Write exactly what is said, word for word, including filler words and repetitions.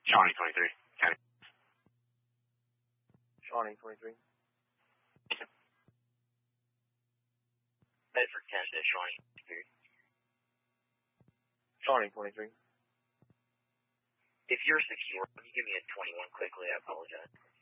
Shawnee twenty-three. County. Shawnee twenty-three. Bedford County, Shawnee twenty-three. Shawnee twenty-three. If you're secure, can you give me a twenty-one quickly? I apologize.